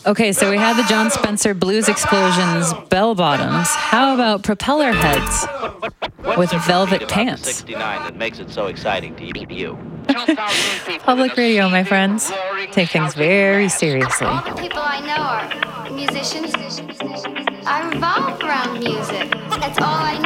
Okay, so we had the John Spencer Blues Explosions bell bottoms. How about propeller heads with velvet pants? 69 that makes it so exciting to you. Public radio, my friends. Take things very seriously. All the people I know are musicians. I revolve around music. That's all I